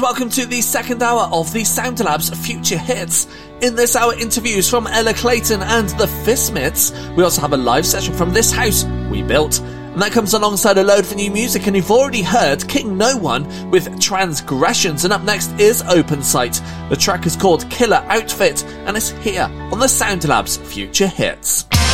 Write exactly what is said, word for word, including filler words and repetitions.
Welcome to the second hour of the Soundlabs Future Hits. In this hour, interviews from Ella Clayton and the Fistmits. We also have a live session from This House We Built. And that comes alongside a load of new music, and you've already heard King No One with Transgressions. And up next is Open Sight. The track is called Killer Outfit, and it's here on the Soundlabs Future Hits.